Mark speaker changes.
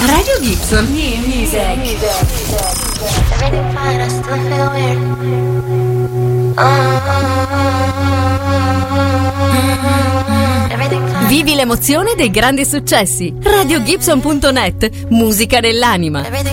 Speaker 1: Radio Gibson. Music.
Speaker 2: Everything fine, I still feel weird.
Speaker 3: Vivi l'emozione dei grandi successi. RadioGibson.net, musica dell'anima.